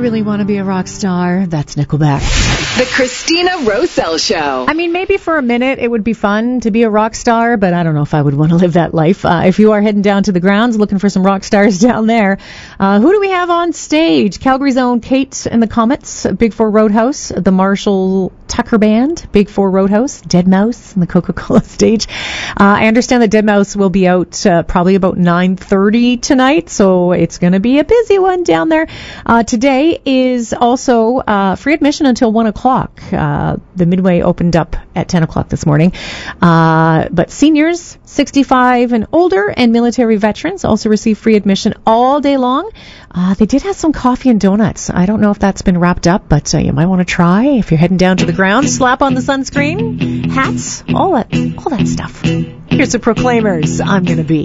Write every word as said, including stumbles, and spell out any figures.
really want to be a rock star? That's Nickelback. The Christina Rosell Show. I mean, maybe for a minute it would be fun to be a rock star, but I don't know if I would want to live that life. Uh, if you are heading down to the grounds looking for some rock stars down there, uh, who do we have on stage? Calgary's own Kate and the Comets, Big Four Roadhouse, the Marshall Tucker Band, Big Four Roadhouse, Dead Mouse, and the Coca-Cola stage. Uh, I understand that Dead Mouse will be out uh, probably about nine thirty tonight, so it's going to be a busy one down there. Uh, today is also uh, free admission until one o'clock. Uh, the Midway opened up at ten o'clock this morning. Uh, but seniors, sixty-five and older, and military veterans also receive free admission all day long. Uh, they did have some coffee and donuts. I don't know if that's been wrapped up, but uh, you might want to try if you're heading down to the ground. Slap on the sunscreen, hats, all that, all that stuff. Here's the Proclaimers. I'm Gonna Be.